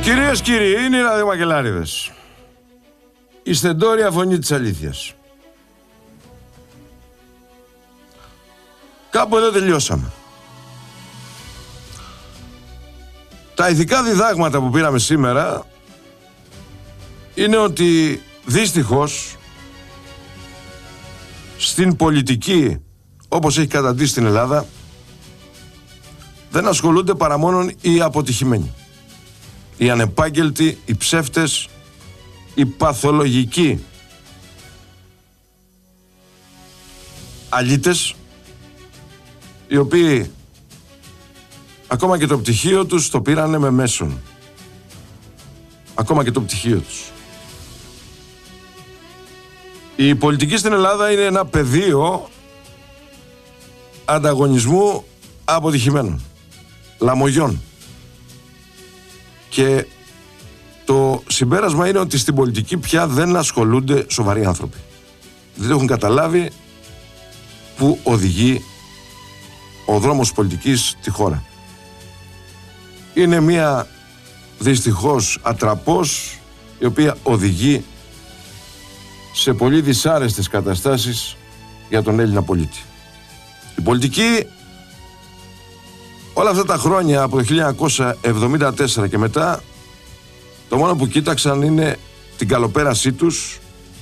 Κυρίες και κύριοι, είναι οι ραδιομακελάριδες. Η στεντόρια φωνή της αλήθειας. Κάπου εδώ τελειώσαμε. Τα ηθικά διδάγματα που πήραμε σήμερα είναι ότι δυστυχώς στην πολιτική, όπως έχει καταντήσει στην Ελλάδα, δεν ασχολούνται παρά μόνον οι αποτυχημένοι, οι ανεπάγγελτοι, οι ψεύτες, οι παθολογικοί αλήτες, οι οποίοι ακόμα και το πτυχίο τους το πήρανε με μέσον. Ακόμα και το πτυχίο τους. Η πολιτική στην Ελλάδα είναι ένα πεδίο ανταγωνισμού αποτυχημένων, λαμογιών. Και το συμπέρασμα είναι ότι στην πολιτική πια δεν ασχολούνται σοβαροί άνθρωποι. Δεν έχουν καταλάβει που οδηγεί ο δρόμος πολιτικής τη χώρα. Είναι μια δυστυχώς ατραπός η οποία οδηγεί σε πολύ δυσάρεστες καταστάσεις για τον Έλληνα πολίτη. Η πολιτική όλα αυτά τα χρόνια από το 1974 και μετά το μόνο που κοίταξαν είναι την καλοπέρασή τους,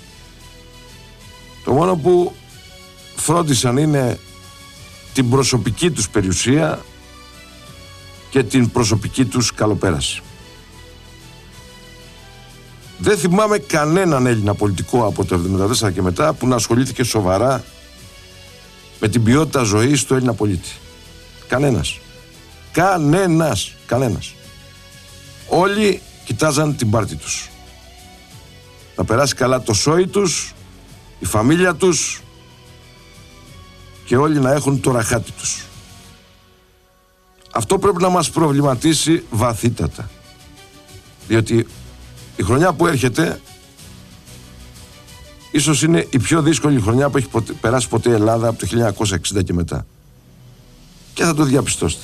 το μόνο που φρόντισαν είναι την προσωπική τους περιουσία και την προσωπική τους καλοπέραση. Δεν θυμάμαι κανέναν Έλληνα πολιτικό από το 1974 και μετά που να ασχολήθηκε σοβαρά με την ποιότητα ζωής του Έλληνα πολίτη. Κανένας. Κανένας. Όλοι κοιτάζαν την πάρτη τους. Να περάσει καλά το σόι τους, η φαμίλια τους και όλοι να έχουν το ραχάτι τους. Αυτό πρέπει να μας προβληματίσει βαθύτατα. Διότι η χρονιά που έρχεται ίσως είναι η πιο δύσκολη χρονιά που έχει περάσει ποτέ η Ελλάδα από το 1960 και μετά. Και θα το διαπιστώσετε.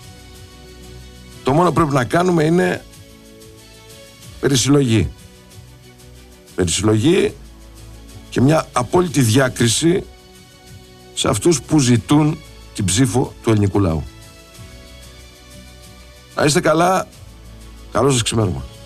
Το μόνο που πρέπει να κάνουμε είναι περισυλλογή. Περισυλλογή και μια απόλυτη διάκριση σε αυτούς που ζητούν την ψήφο του ελληνικού λαού. Να είστε καλά. Καλό σας ξημέρωμα.